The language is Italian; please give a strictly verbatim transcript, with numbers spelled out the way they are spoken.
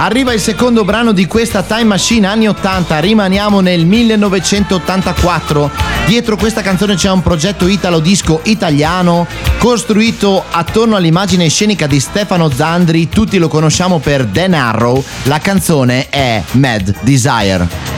Arriva il secondo brano di questa Time Machine anni ottanta, rimaniamo nel millenovecentottantaquattro. Dietro questa canzone c'è un progetto italo disco italiano costruito attorno all'immagine scenica di Stefano Zandri, tutti lo conosciamo per Dan Arrow, la canzone è Mad Desire.